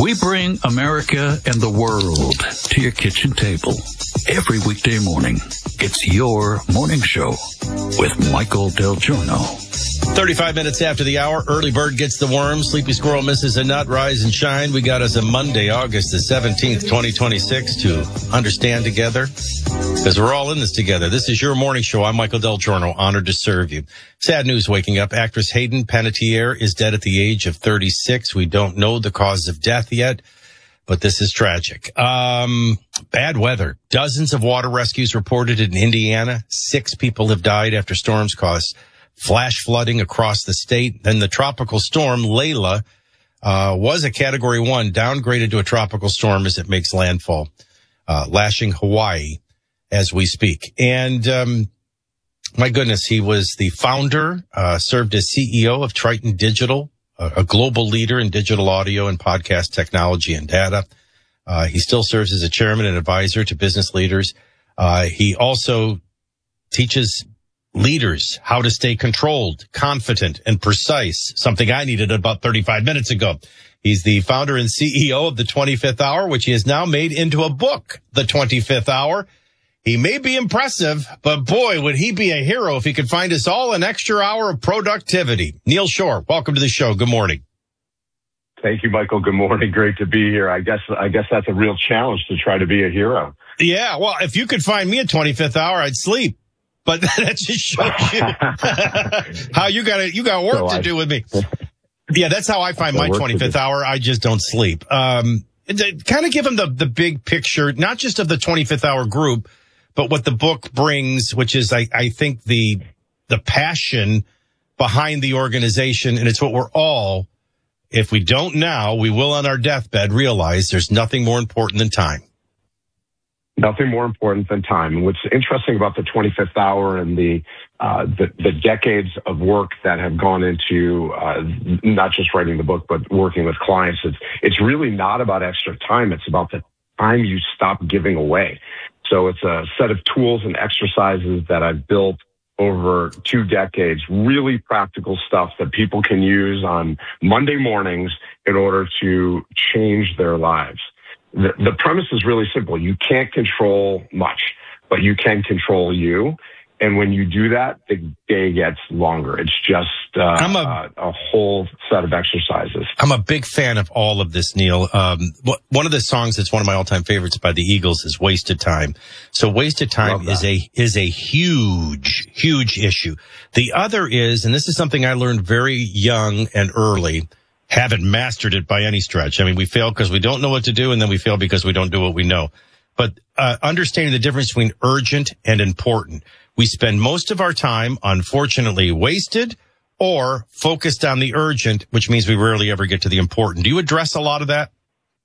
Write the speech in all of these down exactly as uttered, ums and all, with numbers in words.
We bring America and the world to your kitchen table every weekday morning. It's your morning show with Michael Del Giorno. thirty-five minutes after the hour, early bird gets the worm, sleepy squirrel misses a nut, rise and shine. We got us a Monday, August the seventeenth, twenty twenty-six to understand together because we're all in this together. This is your morning show. I'm Michael Del Giorno, honored to serve you. Sad news waking up. Actress Hayden Panettiere is dead at the age of thirty-six. We don't know the cause of death yet, but this is tragic. Um, bad weather. Dozens of water rescues reported in Indiana. Six people have died after storms caused flash flooding across the state. Then the tropical storm, Layla, uh, was a category one, downgraded to a tropical storm as it makes landfall, uh, lashing Hawaii as we speak. And, um, my goodness, he was the founder, uh, served as C E O of Triton Digital, a, a global leader in digital audio and podcast technology and data. Uh, he still serves as a chairman and advisor to business leaders. Uh, he also teaches leaders how to stay controlled, confident, and precise, something I needed about thirty-five minutes ago. He's the founder and C E O of the twenty-fifth Hour, which he has now made into a book, The twenty-fifth Hour. He may be impressive, but boy, would he be a hero if he could find us all an extra hour of productivity. Neal Shore, welcome to the show. Good morning. Thank you, Michael. Good morning. Great to be here. I guess I guess that's a real challenge to try to be a hero. Yeah, well, if you could find me a twenty-fifth Hour, I'd sleep. But that just shows you how you got you got work so to I, do with me. Yeah, that's how I find my twenty-fifth hour. I just don't sleep. Um, kind of give them the, the big picture, not just of the twenty-fifth Hour group, but what the book brings, which is, I, I think, the the passion behind the organization. And it's what we're all, if we don't now, we will on our deathbed realize there's nothing more important than time. Nothing more important than time. And what's interesting about the twenty-fifth Hour and the, uh, the, the decades of work that have gone into, uh, not just writing the book, but working with clients, it's, it's really not about extra time. It's about the time you stop giving away. So it's a set of tools and exercises that I've built over two decades, really practical stuff that people can use on Monday mornings in order to change their lives. The, the premise is really simple. You can't control much, but you can control you. And when you do that, the day gets longer. It's just uh, I'm a, a, a whole set of exercises. I'm a big fan of all of this, Neal. Um, one of the songs that's one of my all-time favorites by the Eagles is Wasted Time. So Wasted Time is a is a huge, huge issue. The other is, and this is something I learned very young and early, haven't mastered it by any stretch. I mean, we fail because we don't know what to do, and then we fail because we don't do what we know. But uh, understanding the difference between urgent and important. We spend most of our time, unfortunately, wasted or focused on the urgent, which means we rarely ever get to the important. Do you address a lot of that?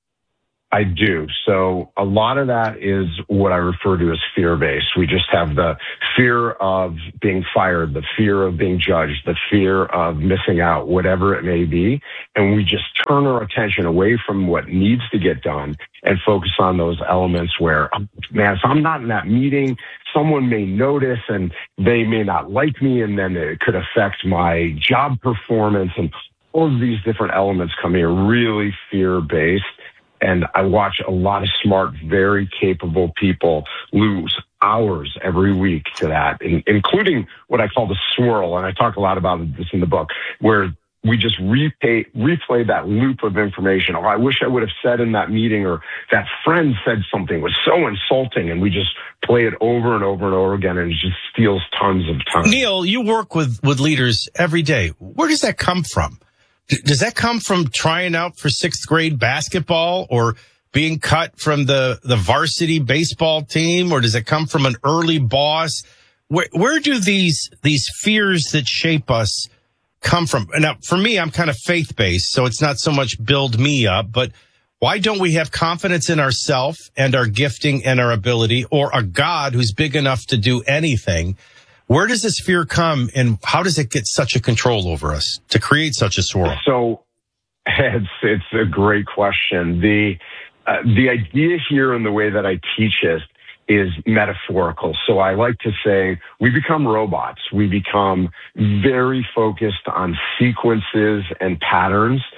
I do. So a lot of that is what I refer to as fear-based. We just have the fear of being fired, the fear of being judged, the fear of missing out, whatever it may be. And we just turn our attention away from what needs to get done and focus on those elements where, man, if I'm not in that meeting, someone may notice and they may not like me, and then it could affect my job performance. And all of these different elements come here really fear-based. And I watch a lot of smart, very capable people lose hours every week to that, in, including what I call the swirl. And I talk a lot about this in the book, where we just replay, replay that loop of information. Oh, I wish I would have said in that meeting, or that friend said something was so insulting. And we just play it over and over and over again, and it just steals tons of time. Neal, you work with, with leaders every day. Where does that come from? Does that come from trying out for sixth grade basketball or being cut from the, the varsity baseball team? Or does it come from an early boss? Where, where do these, these fears that shape us come from? Now, for me, I'm kind of faith-based, so it's not so much build me up, but why don't we have confidence in ourselves and our gifting and our ability, or a God who's big enough to do anything? Where does this fear come, and how does it get such a control over us to create such a swirl? So it's it's a great question. The uh, the idea here and the way that I teach it is metaphorical. So I like to say we become robots. We become very focused on sequences and patterns.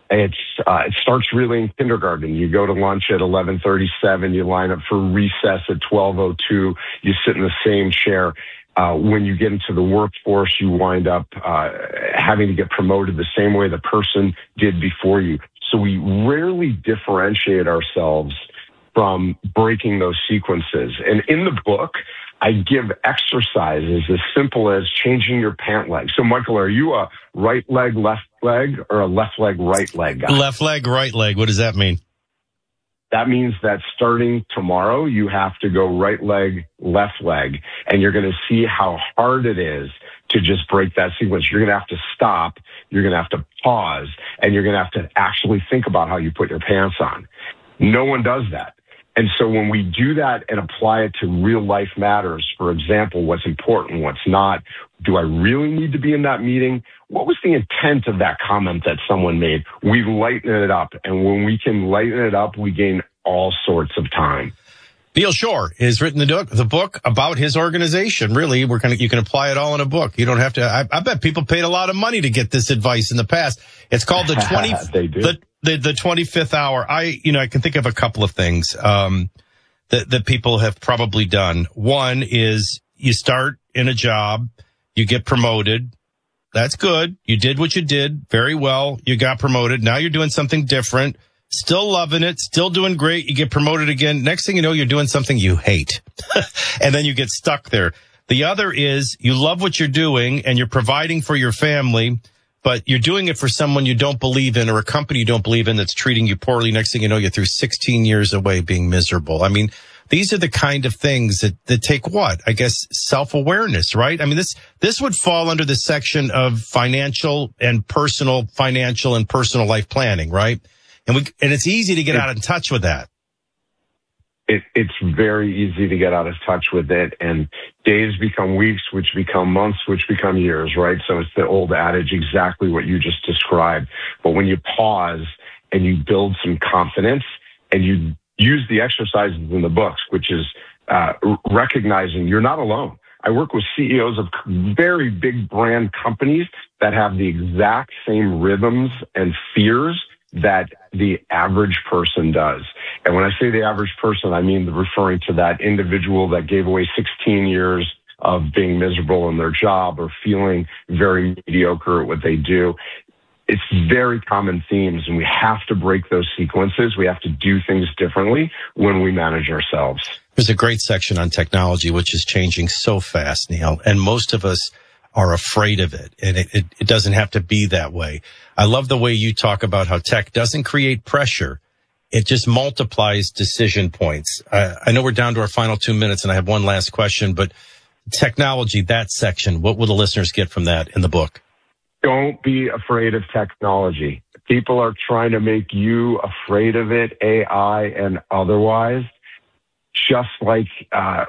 It's uh, it starts really in kindergarten. You go to lunch at eleven thirty-seven. You line up for recess at twelve oh two. You sit in the same chair. Uh, when you get into the workforce, you wind up uh, having to get promoted the same way the person did before you. So we rarely differentiate ourselves from breaking those sequences. And in the book, I give exercises as simple as changing your pant leg. So, Michael, are you a right leg, left leg, or a left leg, right leg guy? Left leg, right leg. What does that mean? That means that starting tomorrow, you have to go right leg, left leg, and you're going to see how hard it is to just break that sequence. You're going to have to stop, you're going to have to pause, and you're going to have to actually think about how you put your pants on. No one does that. And so when we do that and apply it to real life matters, for example, what's important, what's not, do I really need to be in that meeting? What was the intent of that comment that someone made? We lighten it up. And when we can lighten it up, we gain all sorts of time. Neal Shore has written the book, the book about his organization. Really, we're gonna, you can apply it all in a book. You don't have to, I, I bet people paid a lot of money to get this advice in the past. It's called the twenty, they do. the, the, the twenty-fifth hour. I, you know, I can think of a couple of things, um, that, that people have probably done. One is you start in a job, you get promoted. That's good. You did what you did very well. You got promoted. Now you're doing something different. Still loving it, still doing great. You get promoted again. Next thing you know, you're doing something you hate. And then you get stuck there. The other is you love what you're doing and you're providing for your family, but you're doing it for someone you don't believe in or a company you don't believe in that's treating you poorly. Next thing you know, you're through sixteen years away being miserable. I mean, these are the kind of things that, that take what? I guess self-awareness, right? I mean, this, this would fall under the section of financial and personal, financial and personal life planning, right? And we, and it's easy to get out of touch with that. It, it's very easy to get out of touch with it. And days become weeks, which become months, which become years, right? So it's the old adage, exactly what you just described. But when you pause and you build some confidence and you use the exercises in the books, which is uh, recognizing you're not alone. I work with C E Os of very big brand companies that have the exact same rhythms and fears that the average person does. And when I say the average person, I mean referring to that individual that gave away sixteen years of being miserable in their job or feeling very mediocre at what they do. It's very common themes, and we have to break those sequences. We have to do things differently when we manage ourselves. There's a great section on technology, which is changing so fast, Neal, and most of us are afraid of it, and it, it, it doesn't have to be that way. I love the way you talk about how tech doesn't create pressure. It just multiplies decision points. Uh, I know we're down to our final two minutes, and I have one last question, but technology, that section, what will the listeners get from that in the book? Don't be afraid of technology. People are trying to make you afraid of it, A I and otherwise. Just like uh,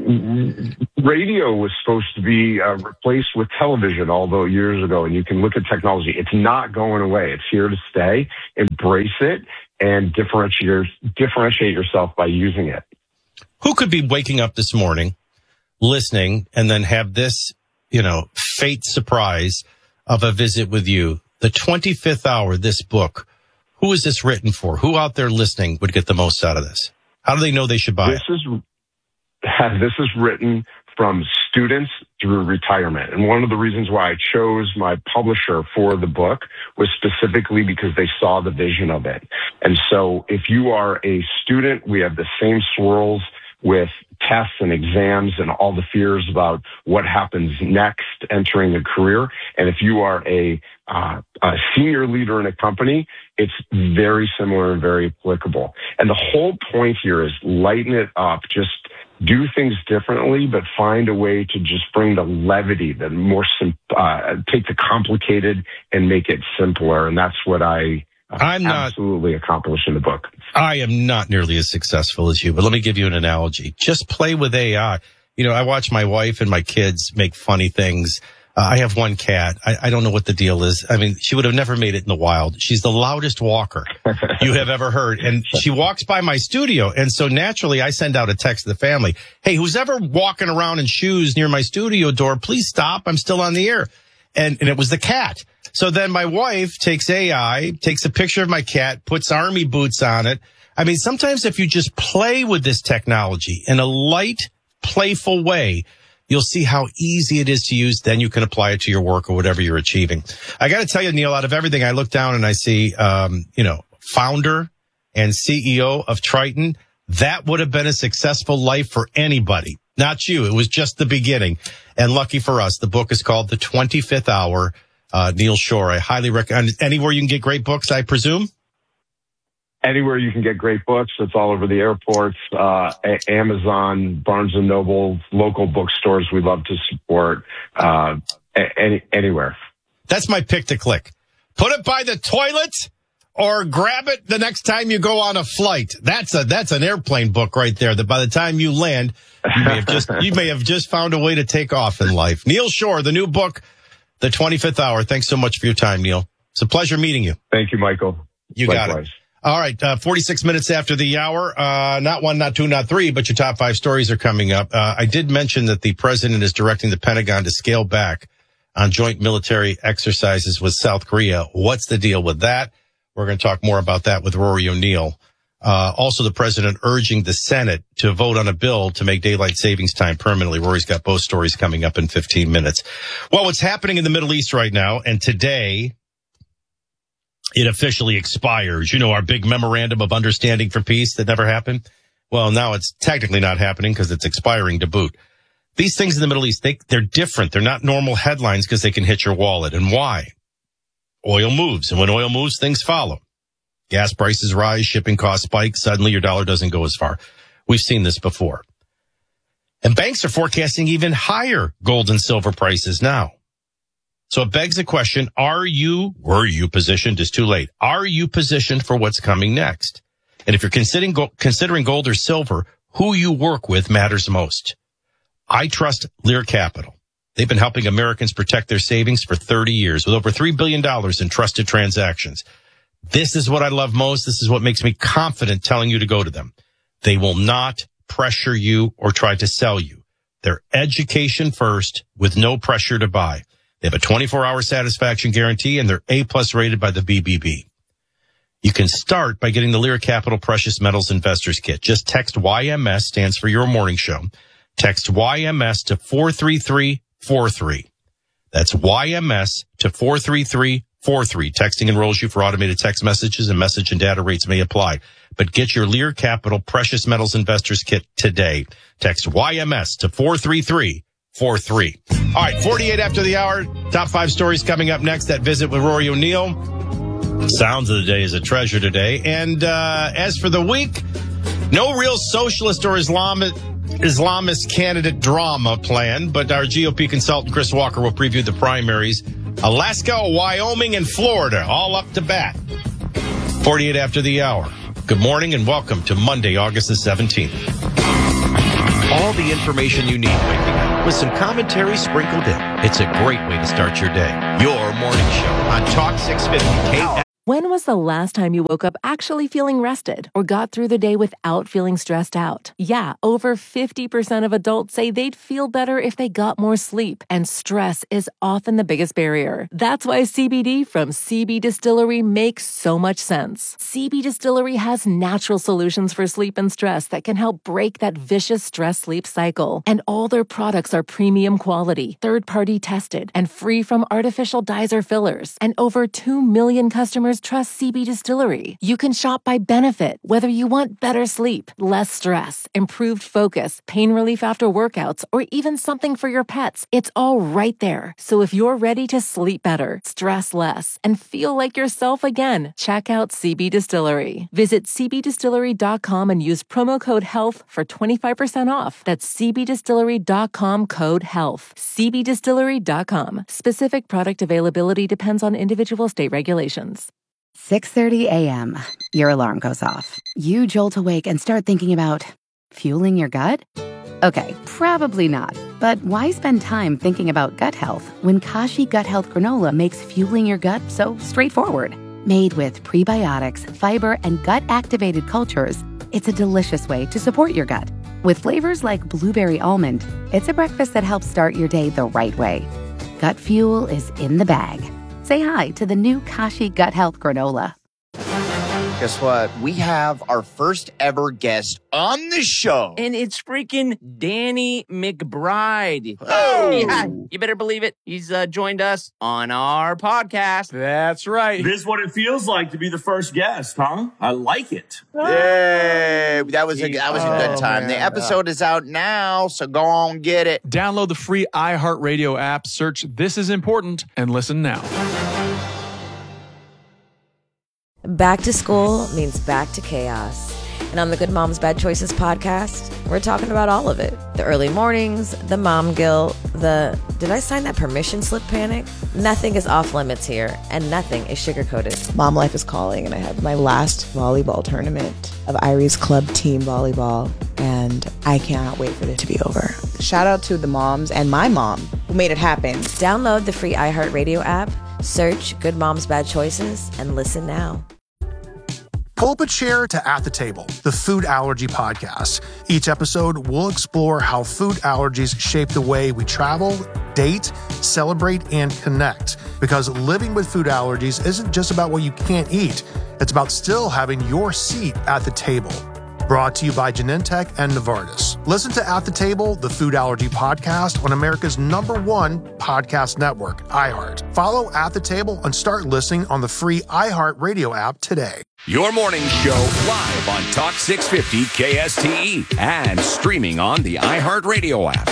radio was supposed to be uh, replaced with television, although years ago, and you can look at technology. It's not going away. It's here to stay. Embrace it and differentiate, differentiate yourself by using it. Who could be waking up this morning, listening, and then have this, you know, fate surprise of a visit with you? The twenty-fifth hour, this book. Who is this written for? Who out there listening would get the most out of this? How do they know they should buy this it? Is, this is written from students through retirement. And one of the reasons why I chose my publisher for the book was specifically because they saw the vision of it. And so if you are a student, we have the same swirls with tests and exams and all the fears about what happens next entering a career. And if you are a, uh, a senior leader in a company, it's very similar and very applicable. And the whole point here is lighten it up, just do things differently, but find a way to just bring the levity, the more, sim- uh, take the complicated and make it simpler. And that's what I uh, I'm not, absolutely accomplish in the book. I am not nearly as successful as you, but let me give you an analogy. Just play with A I. You know, I watch my wife and my kids make funny things. Uh, I have one cat. I, I don't know what the deal is. I mean, she would have never made it in the wild. She's the loudest walker you have ever heard. And she walks by my studio. And so naturally, I send out a text to the family. Hey, who's ever walking around in shoes near my studio door, please stop. I'm still on the air. And, and it was the cat. So then my wife takes A I, takes a picture of my cat, puts army boots on it. I mean, sometimes if you just play with this technology in a light, playful way, you'll see how easy it is to use. Then you can apply it to your work or whatever you're achieving. I got to tell you, Neil, out of everything, I look down and I see, um, you know, founder and C E O of Triton. That would have been a successful life for anybody, not you. It was just the beginning. And lucky for us, the book is called The twenty-fifth Hour. Uh, Neal Shore, I highly recommend. Anywhere you can get great books, I presume? Anywhere you can get great books. It's all over the airports, uh, a- Amazon, Barnes and Noble, local bookstores we love to support, uh, a- any, anywhere. That's my pick to click. Put it by the toilet or grab it the next time you go on a flight. That's a, that's an airplane book right there that by the time you land, you may have just, you may have just found a way to take off in life. Neal Shore, the new book, The twenty-fifth Hour. Thanks so much for your time, Neil. It's a pleasure meeting you. Thank you, Michael. You Likewise. got it. All right, uh, forty-six minutes after the hour, uh, not one, not two, not three, but your top five stories are coming up. Uh, I did mention that the president is directing the Pentagon to scale back on joint military exercises with South Korea. What's the deal with that? We're going to talk more about that with Rory O'Neill. Uh, also, the president urging the Senate to vote on a bill to make daylight savings time permanently. Rory's got both stories coming up in fifteen minutes. Well, what's happening in the Middle East right now, and today it officially expires. You know, our big memorandum of understanding for peace that never happened. Well, now it's technically not happening because it's expiring to boot. These things in the Middle East, they, they're different. They're not normal headlines because they can hit your wallet. And why? Oil moves. And when oil moves, things follow. Gas prices rise, shipping costs spike. Suddenly your dollar doesn't go as far. We've seen this before. And banks are forecasting even higher gold and silver prices now. So it begs the question, are you, were you positioned? It's too late. Are you positioned for what's coming next? And if you're considering, considering gold or silver, who you work with matters most. I trust Lear Capital. They've been helping Americans protect their savings for thirty years with over three billion dollars in trusted transactions. This is what I love most. This is what makes me confident telling you to go to them. They will not pressure you or try to sell you. They're education first with no pressure to buy. They have a twenty-four hour satisfaction guarantee and they're A-plus rated by the B B B. You can start by getting the Lear Capital Precious Metals Investors Kit. Just text Y M S, stands for Your Morning Show. Text Y M S to four three three four three. That's Y M S to four three three four three. Texting enrolls you for automated text messages and message and data rates may apply. But get your Lear Capital Precious Metals Investors Kit today. Text Y M S to four three three four three. All right, forty-eight after the hour. Top five stories coming up next. That visit with Rory O'Neill. Sounds of the day is a treasure today. And uh, as for the week, no real socialist or Islamist, Islamist candidate drama planned, but our G O P consultant Chris Walker will preview the primaries. Alaska, Wyoming, and Florida all up to bat. forty-eight after the hour. Good morning and welcome to Monday, August the seventeenth. All the information you need waking up with some commentary sprinkled in. It's a great way to start your day. Your morning show on Talk six fifty K. When was the last time you woke up actually feeling rested or got through the day without feeling stressed out? Yeah, over fifty percent of adults say they'd feel better if they got more sleep, and stress is often the biggest barrier. That's why C B D from C B Distillery makes so much sense. C B Distillery has natural solutions for sleep and stress that can help break that vicious stress-sleep cycle. And all their products are premium quality, third-party tested, and free from artificial dyes or fillers. And over two million customers trust C B Distillery. You can shop by benefit, whether you want better sleep, less stress, improved focus, pain relief after workouts, or even something for your pets. It's all right there. So if you're ready to sleep better, stress less, and feel like yourself again, check out C B Distillery. Visit c b distillery dot com and use promo code HEALTH for twenty-five percent off. That's c b distillery dot com code HEALTH. c b distillery dot com. Specific product availability depends on individual state regulations. six thirty a.m. Your alarm goes off. You jolt awake and start thinking about fueling your gut? Okay, probably not. But why spend time thinking about gut health when Kashi Gut Health Granola makes fueling your gut so straightforward? Made with prebiotics, fiber, and gut-activated cultures, it's a delicious way to support your gut. With flavors like blueberry almond, it's a breakfast that helps start your day the right way. Gut fuel is in the bag. Say hi to the new Kashi Gut Health Granola. Guess what? We have our first ever guest on the show. And it's freaking Danny McBride. Oh! Yeah, you better believe it. He's uh, joined us on our podcast. That's right. This is what it feels like to be the first guest, huh? I like it. Yay! That was a, that was a good Oh, time. man. The episode is out now, so go on get it. Download the free iHeartRadio app, search This Is Important, and listen now. Back to school means back to chaos. And on the Good Moms Bad Choices podcast, we're talking about all of it. The early mornings, the mom guilt, the did I sign that permission slip panic? Nothing is off limits here, and nothing is sugar-coated. Mom life is calling, and I have my last volleyball tournament of Irie's club team volleyball, and I cannot wait for it to be over. Shout out to the moms and my mom who made it happen. Download the free iHeartRadio app, search Good Moms Bad Choices, and listen now. Pull up a chair to At the Table, the food allergy podcast. Each episode, we'll explore how food allergies shape the way we travel, date, celebrate, and connect. Because living with food allergies isn't just about what you can't eat. It's about still having your seat at the table. Brought to you by Genentech and Novartis. Listen to At the Table, the food allergy podcast on America's number one podcast network, iHeart. Follow At the Table and start listening on the free iHeart Radio app today. Your morning show live on Talk six fifty K S T E and streaming on the iHeart Radio app.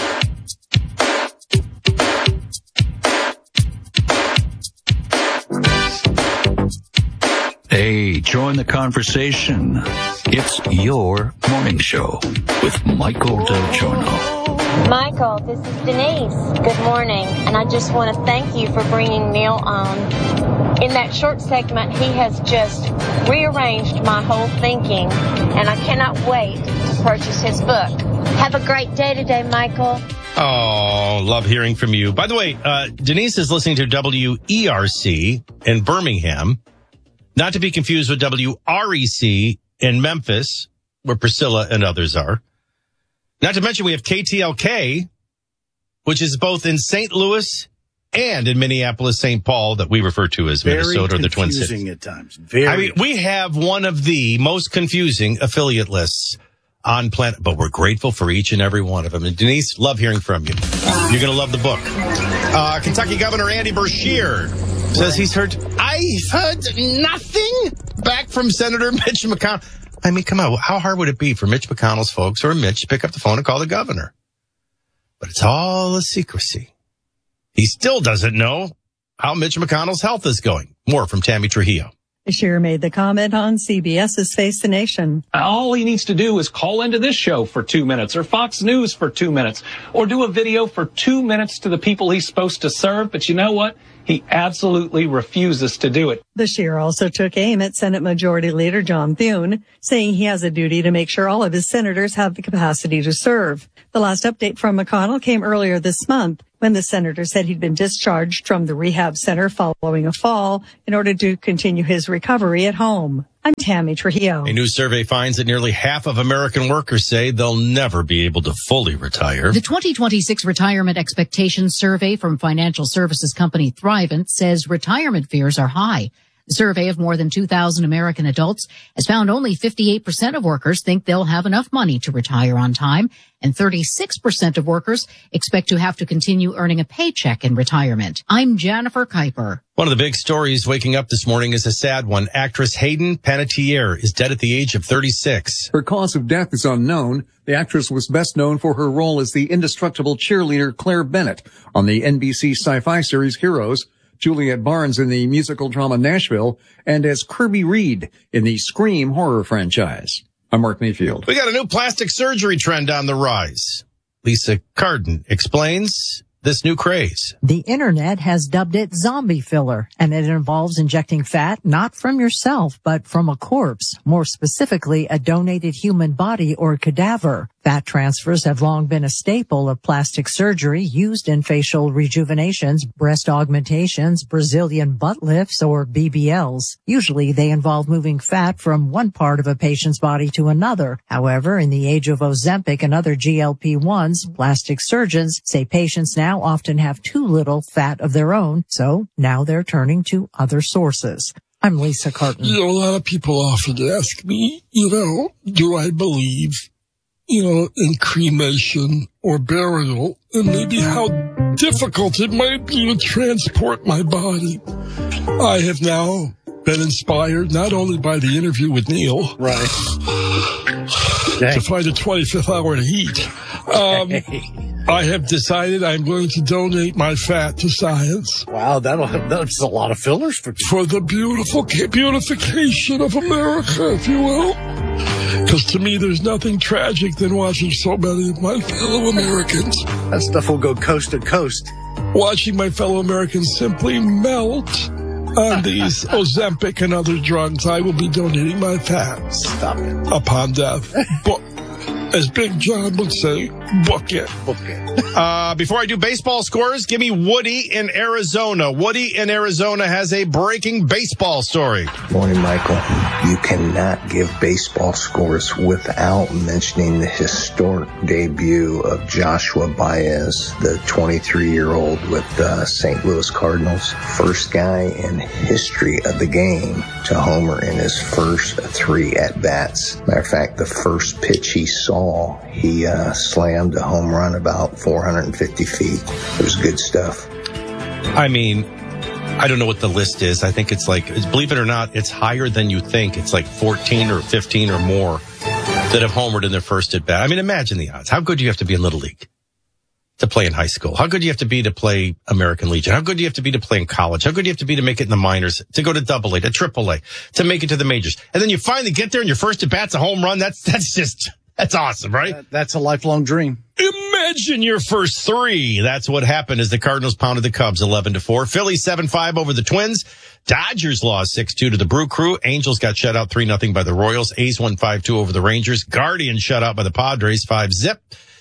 Hey, join the conversation. It's your morning show with Michael Del Giorno. Michael, this is Denise. Good morning. And I just want to thank you for bringing Neil on. In that short segment, he has just rearranged my whole thinking, and I cannot wait to purchase his book. Have a great day today, Michael. Oh, love hearing from you. By the way, uh, Denise is listening to W E R C in Birmingham. Not to be confused with W R E C in Memphis, where Priscilla and others are. Not to mention we have K T L K, which is both in Saint Louis and in Minneapolis, Saint Paul, that we refer to as Very Minnesota or the Twin Cities. confusing at times. Very. I mean, we have one of the most confusing affiliate lists on planet, but we're grateful for each and every one of them. And Denise, love hearing from you. You're going to love the book. Uh, Kentucky Governor Andy Beshear says he's heard, I've heard nothing back from Senator Mitch McConnell. I mean, come on, how hard would it be for Mitch McConnell's folks or Mitch to pick up the phone and call the governor? But it's all a secrecy. He still doesn't know how Mitch McConnell's health is going. More from Tammy Trujillo. Beshear made the comment on CBS's Face the Nation. All he needs to do is call into this show for two minutes or Fox News for two minutes or do a video for two minutes to the people he's supposed to serve. But you know what? He absolutely refuses to do it. Beshear also took aim at Senate Majority Leader John Thune, saying he has a duty to make sure all of his senators have the capacity to serve. The last update from McConnell came earlier this month when the senator said he'd been discharged from the rehab center following a fall in order to continue his recovery at home. I'm Tammy Trujillo. A new survey finds that nearly half of American workers say they'll never be able to fully retire. The twenty twenty-six Retirement Expectations Survey from financial services company Thrivent says retirement fears are high. The survey of more than two thousand American adults has found only fifty-eight percent of workers think they'll have enough money to retire on time, and thirty-six percent of workers expect to have to continue earning a paycheck in retirement. I'm Jennifer Kuiper. One of the big stories waking up this morning is a sad one. Actress Hayden Panettiere is dead at the age of thirty-six. Her cause of death is unknown. The actress was best known for her role as the indestructible cheerleader Claire Bennett on the N B C sci-fi series Heroes, Juliet Barnes in the musical drama Nashville, and as Kirby Reed in the Scream horror franchise. I'm Mark Mayfield. We got a new plastic surgery trend on the rise. Lisa Carden explains this new craze. The internet has dubbed it zombie filler, and it involves injecting fat not from yourself, but from a corpse, more specifically a donated human body or cadaver. Fat transfers have long been a staple of plastic surgery used in facial rejuvenations, breast augmentations, Brazilian butt lifts, or B B Ls. Usually they involve moving fat from one part of a patient's body to another. However, in the age of Ozempic and other G L P ones, plastic surgeons say patients now often have too little fat of their own, so now they're turning to other sources. I'm Lisa Carton. You know, a lot of people often ask me, you know, do I believe, you know, in cremation or burial, and maybe how difficult it might be to transport my body. I have now been inspired not only by the interview with Neil, right, to find a twenty-fifth hour to heat. Um, I have decided I'm going to donate my fat to science. Wow, that'll have, that's a lot of fillers for people. For the beautiful beautification of America, if you will. Because to me, there's nothing tragic than watching so many of my fellow Americans. That stuff will go coast to coast. Watching my fellow Americans simply melt on these Ozempic and other drugs. I will be donating my fat. Stop it. Upon death. But as Big John would say, book it. Book it. Uh, before I do baseball scores, give me Woody in Arizona. Woody in Arizona has a breaking baseball story. Morning, Michael. You cannot give baseball scores without mentioning the historic debut of Joshua Baez, the twenty-three-year-old with the Saint Louis Cardinals. First guy in history of the game to homer in his first three at-bats. Matter of fact, the first pitch he saw, he uh, slammed a home run about four hundred fifty feet. It was good stuff. I mean, I don't know what the list is. I think it's like, believe it or not, it's higher than you think. It's like fourteen or fifteen or more that have homered in their first at bat. I mean, imagine the odds. How good do you have to be in Little League to play in high school? How good do you have to be to play American Legion? How good do you have to be to play in college? How good do you have to be to make it in the minors, to go to double A, to triple A, to make it to the majors? And then you finally get there and your first at bat's a home run. That's, that's just, that's awesome, right? That, that's a lifelong dream. Imagine your first three. That's what happened as the Cardinals pounded the Cubs eleven to four. Phillies seven five over the Twins. Dodgers lost six two to the Brew Crew. Angels got shut out three nothing by the Royals. A's won five two over the Rangers. Guardians shut out by the Padres five zip.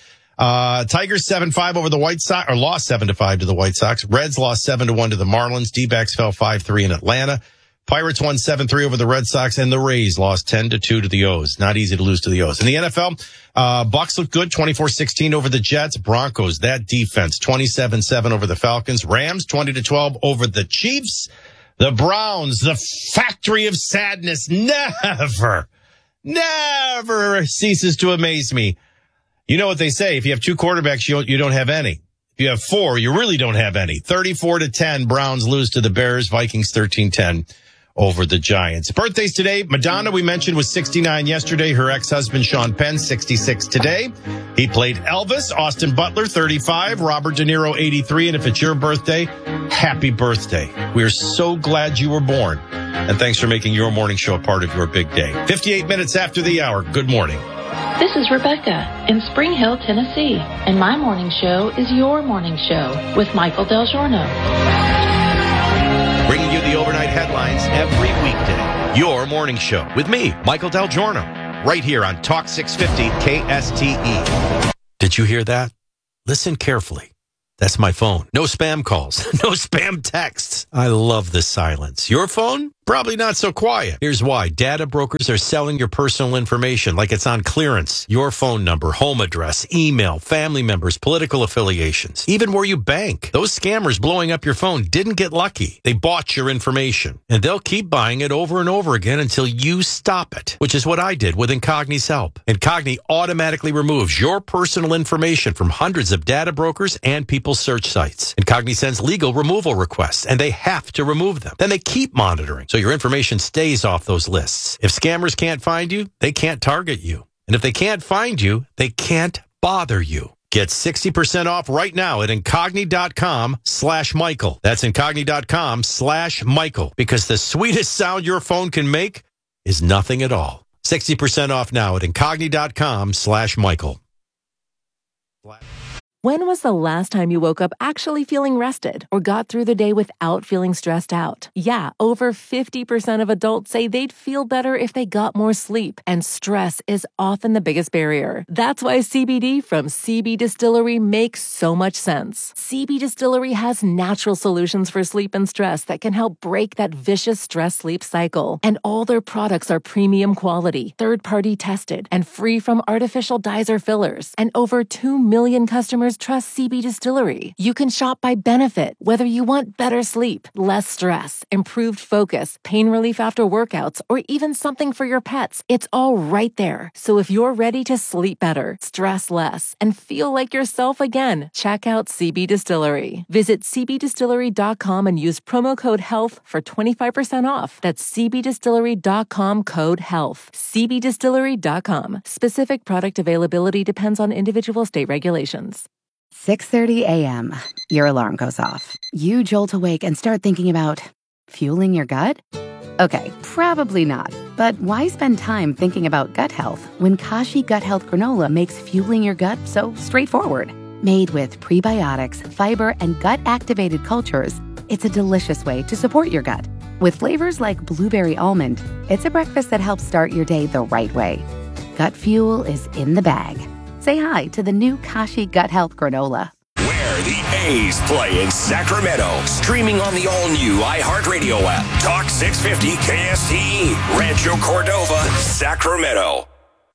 Uh, Tigers seven five over the White Sox, or lost seven to five to the White Sox. Reds lost seven to one to the Marlins. D-backs fell five three in Atlanta. Pirates won seven three over the Red Sox, and the Rays lost ten to two to the O's. Not easy to lose to the O's. In the N F L, uh, Bucks looked good, twenty-four sixteen over the Jets. Broncos, that defense, twenty-seven seven over the Falcons. Rams, twenty to twelve over the Chiefs. The Browns, the factory of sadness, never, never ceases to amaze me. You know what they say, if you have two quarterbacks, you don't, you don't have any. If you have four, you really don't have any. thirty-four to ten, Browns lose to the Bears. Vikings thirteen ten over the Giants. Birthdays today. Madonna, we mentioned, was sixty-nine yesterday. Her ex-husband, Sean Penn, sixty-six today. He played Elvis. Austin Butler, thirty-five. Robert De Niro, eighty-three. And if it's your birthday, happy birthday. We are so glad you were born. And thanks for making your morning show a part of your big day. fifty-eight minutes after the hour. Good morning. This is Rebecca in Spring Hill, Tennessee, and my morning show is your morning show with Michael Del Giorno. Bringing you the overnight headlines every weekday. Your morning show with me, Michael Del Giorno, right here on Talk six fifty K S T E. Did you hear that? Listen carefully. That's my phone. No spam calls. No spam texts. I love the silence. Your phone? Probably not so quiet. Here's why. Data brokers are selling your personal information like it's on clearance. Your phone number, home address, email, family members, political affiliations, even where you bank. Those scammers blowing up your phone didn't get lucky. They bought your information, and they'll keep buying it over and over again until you stop it, which is what I did with Incogni's help. Incogni automatically removes your personal information from hundreds of data brokers and people's search sites. Incogni sends legal removal requests, and they have to remove them. Then they keep monitoring, so your information stays off those lists. If scammers can't find you, they can't target you. And if they can't find you, they can't bother you. Get sixty percent off right now at Incogni.com slash Michael. That's Incogni.com slash Michael. Because the sweetest sound your phone can make is nothing at all. sixty percent off now at Incogni.com slash Michael. When was the last time you woke up actually feeling rested or got through the day without feeling stressed out? Yeah, over fifty percent of adults say they'd feel better if they got more sleep, and stress is often the biggest barrier. That's why C B D from C B Distillery makes so much sense. C B Distillery has natural solutions for sleep and stress that can help break that vicious stress-sleep cycle. And all their products are premium quality, third-party tested, and free from artificial dyes or fillers. And over two million customers trust C B Distillery. You can shop by benefit, whether you want better sleep, less stress, improved focus, pain relief after workouts, or even something for your pets. It's all right there. So if you're ready to sleep better, stress less, and feel like yourself again, check out C B Distillery. Visit c b distillery dot com and use promo code HEALTH for twenty-five percent off. That's c b distillery dot com code HEALTH. c b distillery dot com. Specific product availability depends on individual state regulations. six thirty a.m. Your alarm goes off. You jolt awake and start thinking about fueling your gut? Okay, probably not. But why spend time thinking about gut health when Kashi Gut Health Granola makes fueling your gut so straightforward? Made with prebiotics, fiber, and gut-activated cultures, it's a delicious way to support your gut. With flavors like blueberry almond, it's a breakfast that helps start your day the right way. Gut fuel is in the bag. Say hi to the new Kashi Gut Health Granola. Where the A's play in Sacramento. Streaming on the all-new iHeartRadio app. Talk six fifty K S T E. Rancho Cordova, Sacramento.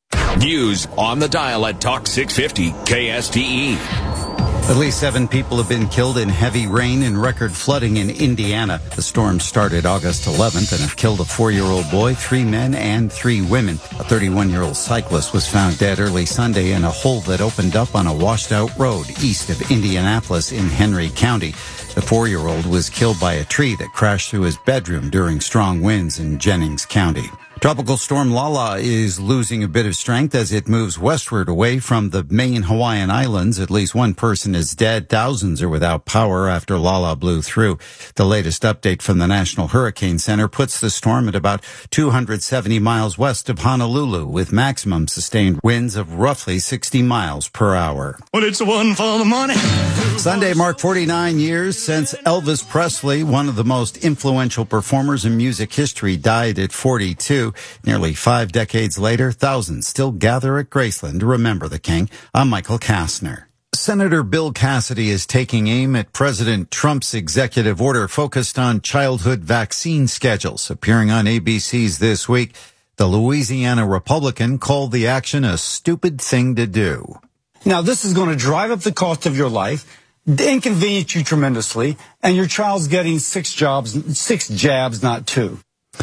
News on the dial at Talk six fifty K S T E. At least seven people have been killed in heavy rain and record flooding in Indiana. The storm started August eleventh and have killed a four-year-old boy, three men, and three women. A thirty-one-year-old cyclist was found dead early Sunday in a hole that opened up on a washed-out road east of Indianapolis in Henry County. The four-year-old was killed by a tree that crashed through his bedroom during strong winds in Jennings County. Tropical storm Lala is losing a bit of strength as it moves westward away from the main Hawaiian Islands. At least one person is dead. Thousands are without power after Lala blew through. The latest update from the National Hurricane Center puts the storm at about two hundred seventy miles west of Honolulu, with maximum sustained winds of roughly sixty miles per hour. Well, it's one for the money. Sunday marked forty-nine years since Elvis Presley, one of the most influential performers in music history, died at forty-two. Nearly five decades later, thousands still gather at Graceland to remember the king. I'm Michael Kastner. Senator Bill Cassidy is taking aim at President Trump's executive order focused on childhood vaccine schedules. Appearing on A B C's This Week, the Louisiana Republican called the action a stupid thing to do. Now, this is going to drive up the cost of your life, inconvenience you tremendously, and your child's getting six jobs, six jabs, not two.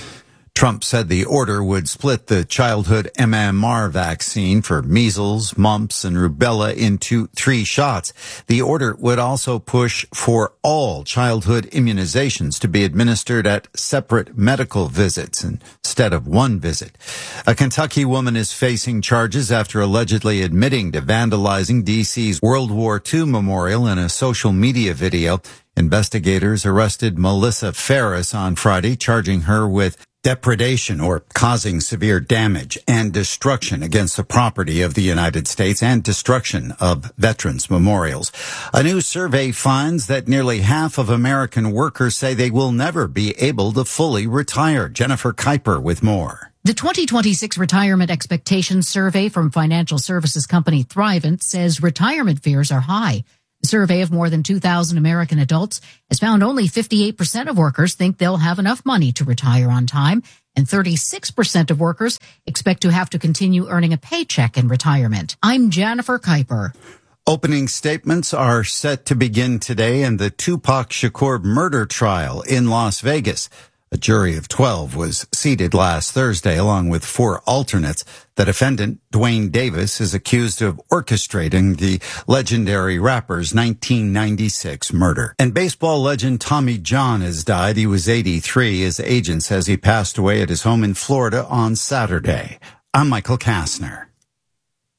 Trump said the order would split the childhood M M R vaccine for measles, mumps, and rubella into three shots. The order would also push for all childhood immunizations to be administered at separate medical visits instead of one visit. A Kentucky woman is facing charges after allegedly admitting to vandalizing D C's World War Two memorial in a social media video. Investigators arrested Melissa Ferris on Friday, charging her with depredation, or causing severe damage and destruction against the property of the United States, and destruction of veterans' memorials. A new survey finds that nearly half of American workers say they will never be able to fully retire. Jennifer Kuiper with more. The twenty twenty-six Retirement Expectations Survey from financial services company Thrivent says retirement fears are high. The survey of more than two thousand American adults has found only fifty-eight percent of workers think they'll have enough money to retire on time, and thirty-six percent of workers expect to have to continue earning a paycheck in retirement. I'm Jennifer Kuiper. Opening statements are set to begin today in the Tupac Shakur murder trial in Las Vegas. A jury of twelve was seated last Thursday along with four alternates. The defendant, Dwayne Davis, is accused of orchestrating the legendary rapper's nineteen ninety-six murder. And baseball legend Tommy John has died. He was eighty-three. His agent says he passed away at his home in Florida on Saturday. I'm Michael Kastner.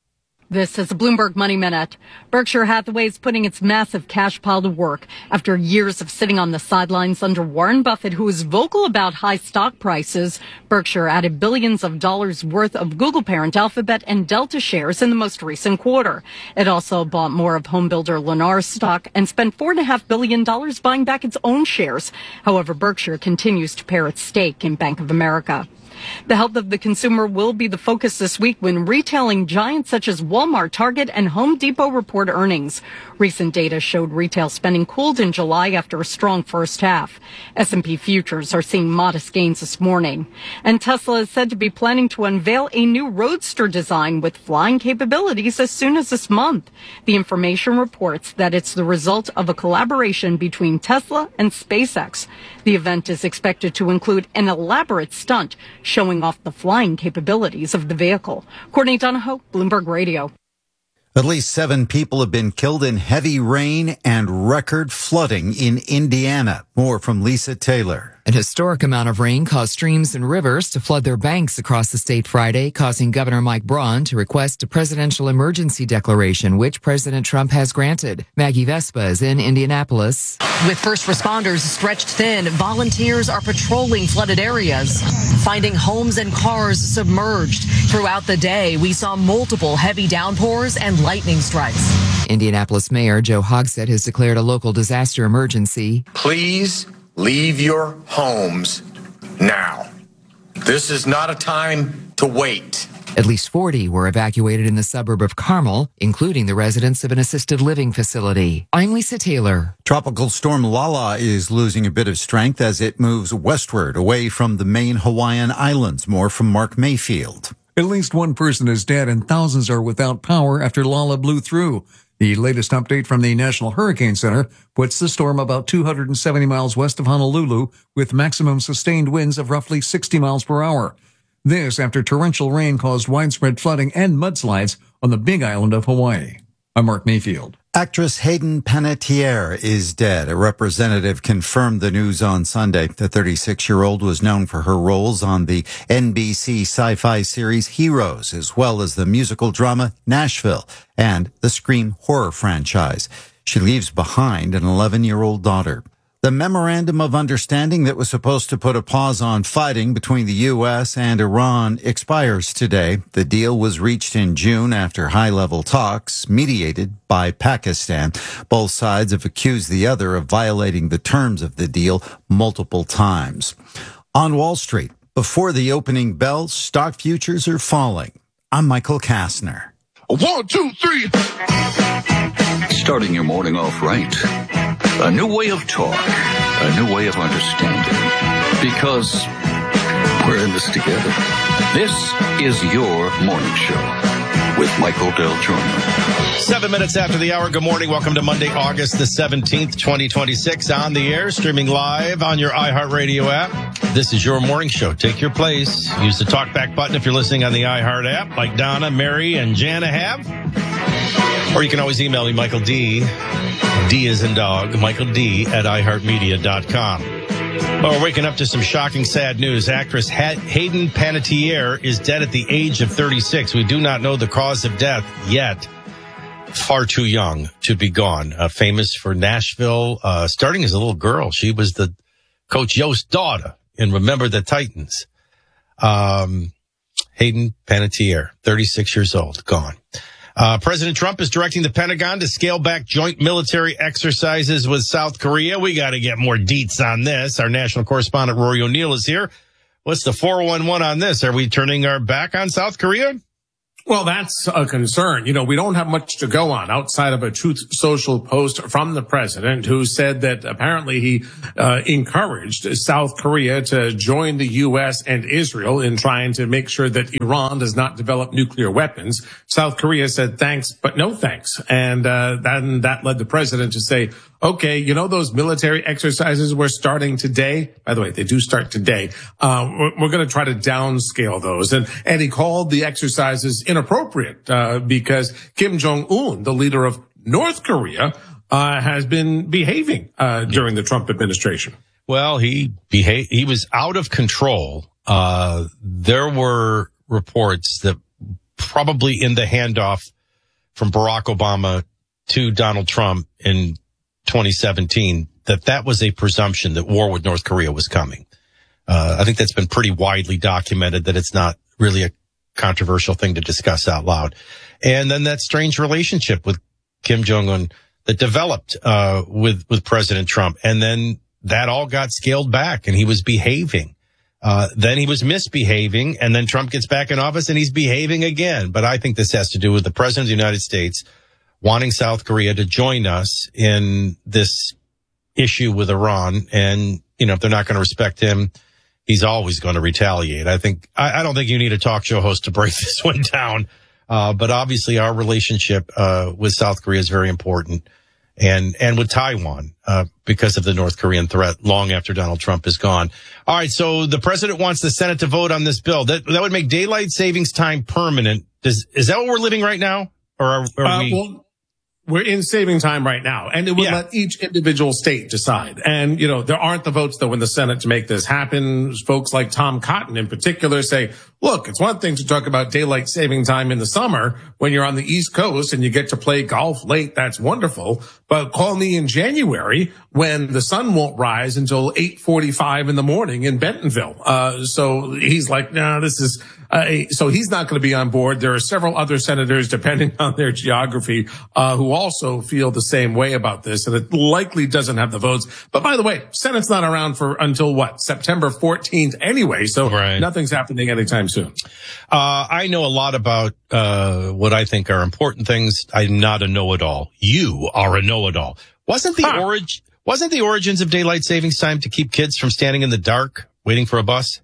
This is a Bloomberg Money Minute. Berkshire Hathaway is putting its massive cash pile to work after years of sitting on the sidelines under Warren Buffett, who is vocal about high stock prices. Berkshire added billions of dollars worth of Google parent Alphabet and Delta shares in the most recent quarter. It also bought more of homebuilder Lennar stock and spent four point five billion dollars buying back its own shares. However, Berkshire continues to pare its stake in Bank of America. The health of the consumer will be the focus this week when retailing giants such as Walmart, Target, and Home Depot report earnings. Recent data showed retail spending cooled in July after a strong first half. S and P futures are seeing modest gains this morning. And Tesla is said to be planning to unveil a new Roadster design with flying capabilities as soon as this month. The information reports that it's the result of a collaboration between Tesla and SpaceX. The event is expected to include an elaborate stunt showing off the flying capabilities of the vehicle. Courtney Donahoe, Bloomberg Radio. At least seven people have been killed in heavy rain and record flooding in Indiana. More from Lisa Taylor. An historic amount of rain caused streams and rivers to flood their banks across the state Friday, causing Governor Mike Braun to request a presidential emergency declaration, which President Trump has granted. Maggie Vespa is in Indianapolis. With first responders stretched thin, volunteers are patrolling flooded areas, finding homes and cars submerged. Throughout the day, we saw multiple heavy downpours and lightning strikes. Indianapolis Mayor Joe Hogsett has declared a local disaster emergency. Please leave your homes now. This is not a time to wait. At least forty were evacuated in the suburb of Carmel, including the residents of an assisted living facility. I'm Lisa Taylor. Tropical storm Lala is losing a bit of strength as it moves westward away from the main Hawaiian islands. More from Mark Mayfield. At least one person is dead and thousands are without power after Lala blew through. The latest update from the National Hurricane Center puts the storm about two hundred seventy miles west of Honolulu with maximum sustained winds of roughly sixty miles per hour. This after torrential rain caused widespread flooding and mudslides on the Big Island of Hawaii. I'm Mark Mayfield. Actress Hayden Panettiere is dead. A representative confirmed the news on Sunday. The thirty-six-year-old was known for her roles on the N B C sci-fi series Heroes, as well as the musical drama Nashville and the Scream horror franchise. She leaves behind an eleven-year-old daughter. The memorandum of understanding that was supposed to put a pause on fighting between the U S and Iran expires today. The deal was reached in June after high-level talks mediated by Pakistan. Both sides have accused the other of violating the terms of the deal multiple times. On Wall Street, before the opening bell, stock futures are falling. I'm Michael Kastner. One, two, three. Starting your morning off right. A new way of talk. A new way of understanding. Because we're in this together. This is your morning show with Michael Del Giorno. Seven minutes after the hour. Good morning. Welcome to Monday, August the seventeenth, twenty twenty-six. On the air, streaming live on your iHeartRadio app. This is your morning show. Take your place. Use the talkback button if you're listening on the iHeart app, like Donna, Mary, and Jana have. Or you can always email me, Michael D. D as in dog, Michael D. at i heart media dot com. Well, we're waking up to some shocking, sad news. Actress Hayden Panettiere is dead at the age of thirty-six. We do not know the cause of death yet. Far too young to be gone. Uh, famous for Nashville, uh, starting as a little girl. She was the Coach Yost's daughter in Remember the Titans. Um, Hayden Panettiere, thirty-six years old, gone. Uh, President Trump is directing the Pentagon to scale back joint military exercises with South Korea. We got to get more deets on this. Our national correspondent, Rory O'Neill, is here. What's the four one one on this? Are we turning our back on South Korea? Well, that's a concern. You know, we don't have much to go on outside of a Truth Social post from the president who said that apparently he uh, encouraged South Korea to join the U S and Israel in trying to make sure that Iran does not develop nuclear weapons. South Korea said thanks, but no thanks. And uh, then that led the president to say, okay, you know, those military exercises we're starting today, by the way, they do start today. Uh, we're, we're going to try to downscale those. And, and he called the exercises inappropriate, uh, because Kim Jong-un, the leader of North Korea, uh, has been behaving, uh, during the Trump administration. Well, he behaved, he was out of control. Uh, there were reports that probably in the handoff from Barack Obama to Donald Trump in twenty seventeen, that that was a presumption that war with North Korea was coming. Uh, I think that's been pretty widely documented, that it's not really a controversial thing to discuss out loud. And then that strange relationship with Kim Jong-un that developed uh, with, with President Trump. And then that all got scaled back, and he was behaving. Uh, then he was misbehaving, and then Trump gets back in office and he's behaving again. But I think this has to do with the President of the United States wanting South Korea to join us in this issue with Iran. And, you know, if they're not going to respect him, he's always going to retaliate. I think, I, I don't think you need a talk show host to break this one down. Uh, but obviously our relationship, uh, with South Korea is very important, and, and with Taiwan, uh, because of the North Korean threat long after Donald Trump is gone. All right. So the president wants the Senate to vote on this bill. That, that would make daylight savings time permanent. Does, is that what we're living right now? Or are, are uh, we? Well, we're in saving time right now, and it would Yeah. let each individual state decide. And, you know, there aren't the votes, though, in the Senate to make this happen. Folks like Tom Cotton in particular say, look, it's one thing to talk about daylight saving time in the summer when you're on the East Coast and you get to play golf late. That's wonderful. But call me in January when the sun won't rise until eight forty-five in the morning in Bentonville. Uh, so he's like, no, nah, this is, uh, so he's not going to be on board. There are several other senators, depending on their geography, uh, who also feel the same way about this, and it likely doesn't have the votes. But by the way, Senate's not around for until what, September fourteenth anyway. So Right. nothing's happening anytime soon. Uh, I know a lot about, uh, what I think are important things. I'm not a know-it-all. You are a know-it-all. Wasn't the Huh. orig- wasn't the origins of daylight savings time to keep kids from standing in the dark waiting for a bus?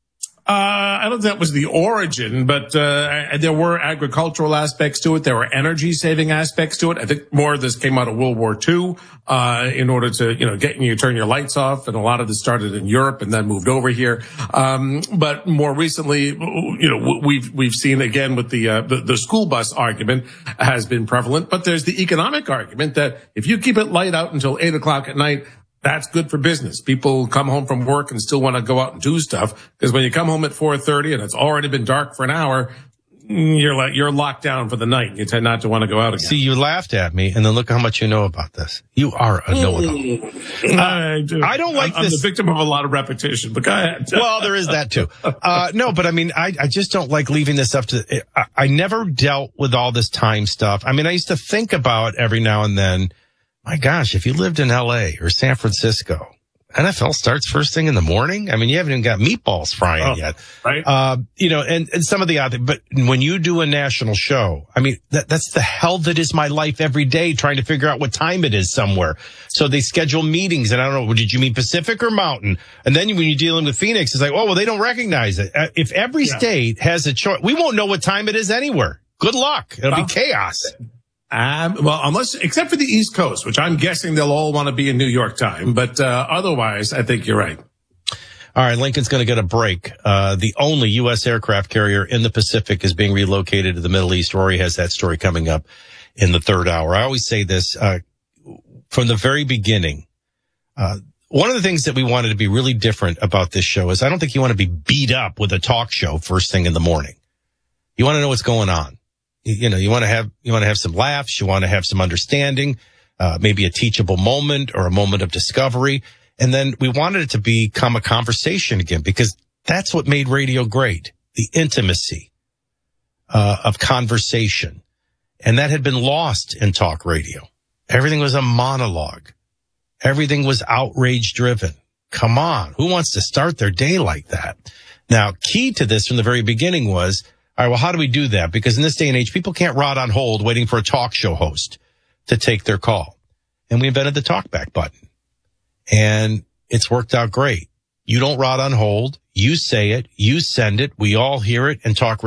Uh, I don't think that was the origin, but uh, there were agricultural aspects to it. There were energy saving aspects to it. I think more of this came out of World War Two, uh, in order to, you know, getting you to turn your lights off. And a lot of this started in Europe and then moved over here. Um, but more recently, you know, we've, we've seen again with the, uh, the, the school bus argument has been prevalent, but there's the economic argument that if you keep it light out until eight o'clock at night, that's good for business. People come home from work and still want to go out and do stuff, because when you come home at four thirty and it's already been dark for an hour, you're like, you're locked down for the night. You tend not to want to go out again. See, you laughed at me, and then look how much you know about this. You are a know-it-all. I, do. I don't like I'm, this. I'm the victim of a lot of repetition, but go ahead. Well, there is that too. Uh, no, but I mean, I, I just don't like leaving this up to, I, I never dealt with all this time stuff. I mean, I used to think about every now and then, my gosh, if you lived in L A or San Francisco, N F L starts first thing in the morning. I mean, you haven't even got meatballs frying Oh, yet. right. Uh, you know, and, and some of the other, but when you do a national show, I mean, that, that's the hell that is my life every day, trying to figure out what time it is somewhere. So they schedule meetings, and I don't know, did you mean Pacific or Mountain? And then when you're dealing with Phoenix, it's like, oh, well, they don't recognize it. Uh, if every Yeah. state has a choice, we won't know what time it is anywhere. Good luck. It'll Well, be chaos. Um, well, unless, except for the East Coast, which I'm guessing they'll all want to be in New York time. But, uh, otherwise, I think you're right. All right, Lincoln's going to get a break. Uh, the only U S aircraft carrier in the Pacific is being relocated to the Middle East. Rory has that story coming up in the third hour. I always say this, uh, from the very beginning. Uh, one of the things that we wanted to be really different about this show is I don't think you want to be beat up with a talk show first thing in the morning. You want to know what's going on. You, you know, you want to have, you want to have some laughs. You want to have some understanding, uh, maybe a teachable moment or a moment of discovery. And then we wanted it to become a conversation again, because that's what made radio great. The intimacy, uh, of conversation. And that had been lost in talk radio. Everything was a monologue. Everything was outrage driven. Come on. Who wants to start their day like that? Now, key to this from the very beginning was, all right, well, how do we do that? Because in this day and age, people can't rot on hold waiting for a talk show host to take their call. And we invented the talkback button. And it's worked out great. You don't rot on hold. You say it. You send it. We all hear it and talk